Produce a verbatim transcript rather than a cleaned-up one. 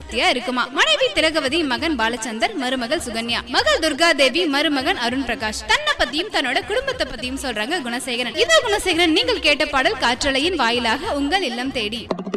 திருப்தியா இருக்குமா. மனைவி திலகவதி, மகன் பாலச்சந்தர், மருமகள் சுகன்யா, மகள் துர்கா தேவி, மருமகன் அருண் பிரகாஷ். தன்னை பத்தியும் தன்னோட குடும்பத்தை பத்தியும் சொல்றாங்க குணசேகரன். இதோ குணசேகரன் நீங்கள் கேட்ட பாடல் காற்றலையின் வாயிலாக உங்கள் இல்லம் தேடி.